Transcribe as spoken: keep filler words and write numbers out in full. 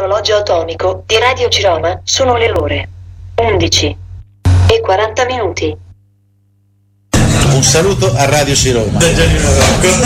sull'orologio atomico di Radio Ciroma sono le ore undici e quaranta minuti. Un saluto a Radio Ciroma.